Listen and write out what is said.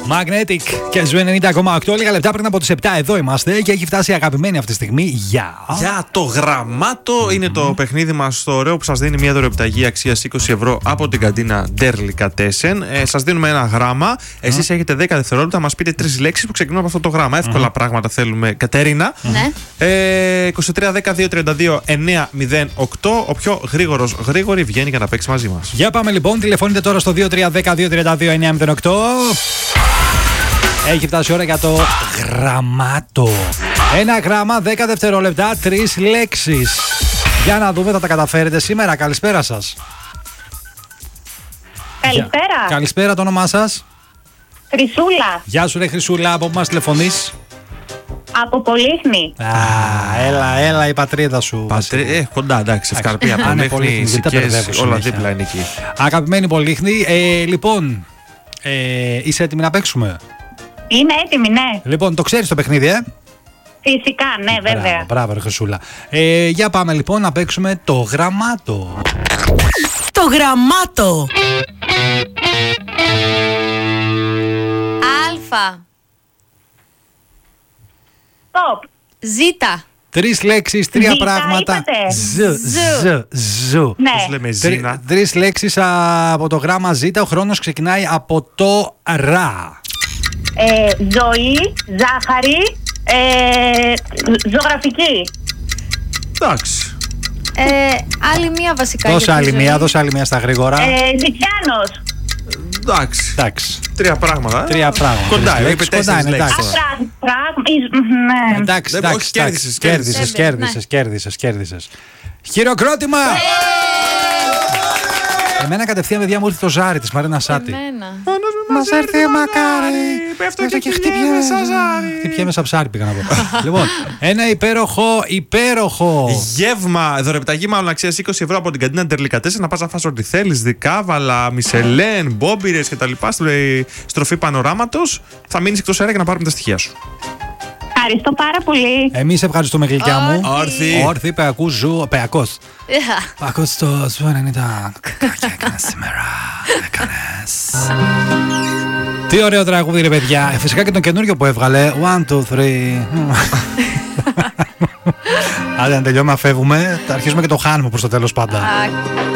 Magnetic και Ζου 90,8. Λίγα λεπτά πριν από τις 7 εδώ είμαστε και έχει φτάσει η αγαπημένη αυτή τη στιγμή για το γραμμάτο. Είναι το παιχνίδι μας το ωραίο που σας δίνει μια δωρεοπιταγή αξίας 20 ευρώ από την καντίνα Delicatessen. Σας δίνουμε ένα γράμμα. Εσείς έχετε 10 δευτερόλεπτα να μας πείτε 3 λέξεις που ξεκινούν από αυτό το γράμμα. Εύκολα πράγματα θέλουμε, Κατερίνα. 23 10 2 32 9 0 8. Ο πιο γρήγορη βγαίνει για να παίξει μαζί μας. Για πάμε λοιπόν. Τηλεφωνείτε τώρα στο 23 10 2 32 9 0 8. Έχει φτάσει η ώρα για το γραμμάτο. Ένα γράμμα, 10 δευτερόλεπτα, 3 λέξεις. Για να δούμε, θα τα καταφέρετε σήμερα. Καλησπέρα σας. Καλησπέρα. Καλησπέρα, το όνομά σας? Χρυσούλα. Γεια σου ρε Χρυσούλα, από πού μας τηλεφωνείς? Από Πολύχνη. Έλα η πατρίδα σου. Κοντά, εντάξει, Ευκαρπία, Πολύχνη, Σικές, όλα δίπλα είναι εκεί. Αγαπημένη Πολύχνη, λοιπόν, είσαι έτοιμη να παίξουμε? Είμαι έτοιμη, ναι. Λοιπόν, το ξέρεις το παιχνίδι, Φυσικά, ναι, βέβαια. Μπράβο, ρε Χρυσούλα. Για πάμε λοιπόν να παίξουμε το γραμμάτο. Το γραμμάτο. Αλφα. Στοπ. Ζήτα. 3 λέξεις, 3 πράγματα. Ζου. Ναι. Πώς λέμε ζήνα? 3 λέξεις από το γράμμα Ζ. Ο χρόνος ξεκινάει από το ρα. Ζωή, ζάχαρη, ζωγραφική. Εντάξει. Άλλη μία βασικά. Δώσε άλλη μία στα γρήγορα. Ζητιάνος. Εντάξει. 3 πράγματα. 3 πράγματα. Κοντά, είπε 4 λέξεις. Εντάξει. Κέρδισες. Χειροκρότημα! Εμένα κατευθείαν, παιδιά, μου ήρθε το ζάρι της Μαρίνα Σάτι. Μας έρθει μακάρι. Πέφτω και χτυπιέμαι σαν ψάρι, πήγα να πω. Λοιπόν, ένα υπέροχο γεύμα, δωρεπιταγή μάλλον αξίας 20 ευρώ από την καντίνα Delicatessen. Να πας να φας ό,τι θέλεις, δικάβαλα, μισελέν, μπόμπιρες κτλ. Στη στροφή πανοράματος. Θα μείνεις εκτός αέρα για να πάρουμε τα στοιχεία σου. Ευχαριστώ πάρα πολύ. Εμείς ευχαριστούμε, γλυκιά μου. Όρθι. Πεακούς Ζου. Πεακός. Πεακός στο Ζου 90. Κακιά έκανες σήμερα. Έκανες. Τι ωραίο τραγούδι, ρε παιδιά. Φυσικά και τον καινούριο που έβγαλε. 1, 2, 3. Άντε να τελειώνουμε, να φεύγουμε. Θα αρχίσουμε και το χάνουμε προς το τέλος πάντα.